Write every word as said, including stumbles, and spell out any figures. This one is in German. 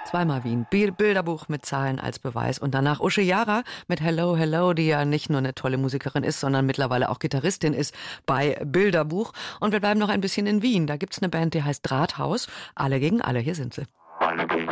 Zweimal Wien. Bilderbuch mit Zahlen als Beweis. Und danach Uschi Jara mit Hello, Hello, die ja nicht nur eine tolle Musikerin ist, sondern mittlerweile auch Gitarristin ist bei Bilderbuch. Und wir bleiben noch ein bisschen in Wien. Da gibt's eine Band, die heißt Drahthaus. Alle gegen alle. Hier sind sie. Alle gegen